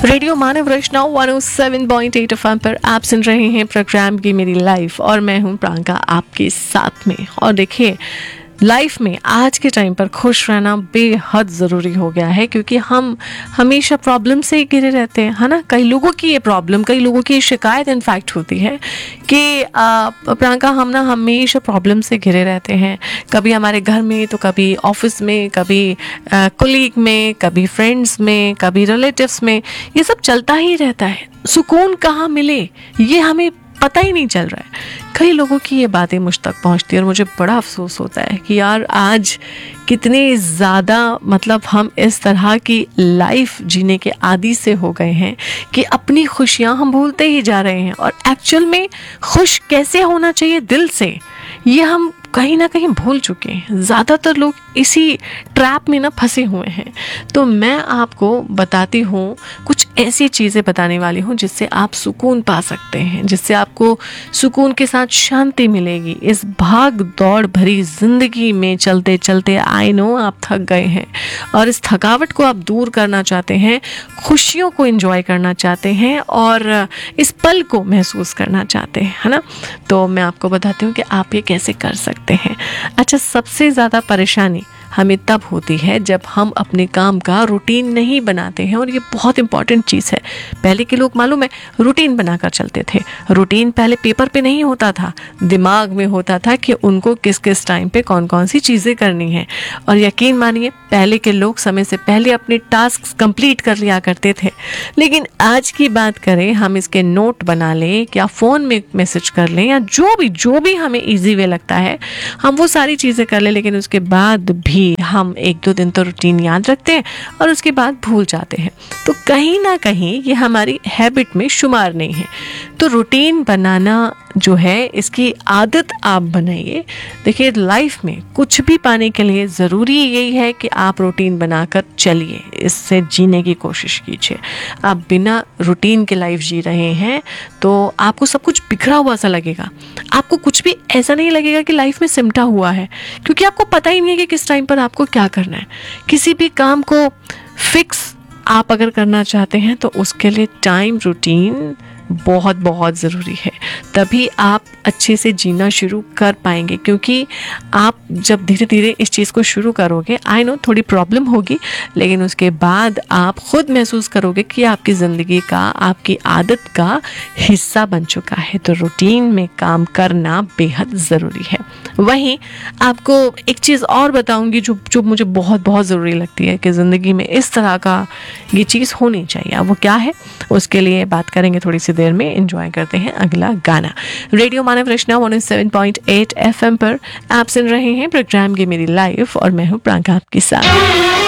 Radio मानव रचना 107.8 FM पर आप सुन रहे हैं प्रोग्राम की मेरी लाइफ और मैं हूं प्रांका आपके साथ में। और देखिए, लाइफ में आज के टाइम पर खुश रहना बेहद ज़रूरी हो गया है, क्योंकि हम हमेशा प्रॉब्लम से ही घिरे रहते हैं, है ना। कई लोगों की ये प्रॉब्लम, कई लोगों की ये शिकायत इनफैक्ट होती है कि प्रांका हम ना हमेशा प्रॉब्लम से घिरे रहते हैं। कभी हमारे घर में, तो कभी ऑफिस में, कभी कोलीग में, कभी फ्रेंड्स में, कभी रिलेटिव्स में, ये सब चलता ही रहता है। सुकून कहाँ मिले ये हमें पता ही नहीं चल रहा है। कई लोगों की ये बातें मुझ तक पहुंचती है और मुझे बड़ा अफसोस होता है कि यार आज कितने ज़्यादा हम इस तरह की लाइफ जीने के आदी से हो गए हैं कि अपनी खुशियां हम भूलते ही जा रहे हैं। और एक्चुअल में खुश कैसे होना चाहिए दिल से, ये हम कहीं ना कहीं भूल चुके हैं। ज़्यादातर लोग इसी ट्रैप में ना फंसे हुए हैं। तो मैं आपको बताती हूँ, कुछ ऐसी चीज़ें बताने वाली हूँ जिससे आप सुकून पा सकते हैं, जिससे आपको सुकून के साथ शांति मिलेगी। इस भाग दौड़ भरी ज़िंदगी में चलते चलते आई नो आप थक गए हैं और इस थकावट को आप दूर करना चाहते हैं, खुशियों को एंजॉय करना चाहते हैं और इस पल को महसूस करना चाहते हैं, है ना। तो मैं आपको बताती हूँ कि आप ये कैसे कर सकते हैं। अच्छा, सबसे ज़्यादा परेशानी हमें तब होती है जब हम अपने काम का रूटीन नहीं बनाते हैं, और ये बहुत इंपॉर्टेंट चीज़ है। पहले के लोग मालूम है रूटीन बनाकर चलते थे। रूटीन पहले पेपर पे नहीं होता था, दिमाग में होता था कि उनको किस किस टाइम पे कौन कौन सी चीज़ें करनी है। और यकीन मानिए, पहले के लोग समय से पहले अपने टास्क कंप्लीट कर लिया करते थे। लेकिन आज की बात करें, हम इसके नोट बना लें या फ़ोन में मैसेज कर लें या जो भी हमें ईजी वे लगता है, हम वो सारी चीज़ें कर लें, लेकिन उसके बाद भी हम 1-2 दिन तो रूटीन याद रखते हैं और उसके बाद भूल जाते हैं। तो कहीं ना कहीं ये हमारी हैबिट में शुमार नहीं है। तो रूटीन बनाना जो है, इसकी आदत आप बनाइए। देखिए, लाइफ में कुछ भी पाने के लिए ज़रूरी यही है कि आप रूटीन बनाकर चलिए, इससे जीने की कोशिश कीजिए। आप बिना रूटीन के लाइफ जी रहे हैं तो आपको सब कुछ बिखरा हुआ सा लगेगा। आपको कुछ भी ऐसा नहीं लगेगा कि लाइफ में सिमटा हुआ है, क्योंकि आपको पता ही नहीं है कि किस टाइम पर आपको क्या करना है। किसी भी काम को फिक्स आप अगर करना चाहते हैं तो उसके लिए टाइम, रूटीन बहुत बहुत ज़रूरी है। तभी आप अच्छे से जीना शुरू कर पाएंगे, क्योंकि आप जब धीरे धीरे इस चीज़ को शुरू करोगे, आई नो थोड़ी प्रॉब्लम होगी, लेकिन उसके बाद आप खुद महसूस करोगे कि आपकी ज़िंदगी का, आपकी आदत का हिस्सा बन चुका है। तो रूटीन में काम करना बेहद ज़रूरी है। वहीं आपको एक चीज़ और बताऊंगी जो मुझे बहुत बहुत ज़रूरी लगती है कि ज़िंदगी में इस तरह का ये चीज़ होनी चाहिए। अब वो क्या है, उसके लिए बात करेंगे थोड़ी सी देर में। एंजॉय करते हैं अगला गाना। रेडियो मानव रचना 107.8 एफएम पर आप सुन रहे हैं प्रोग्राम की मेरी लाइफ और मैं हूँ प्रांका आपके साथ।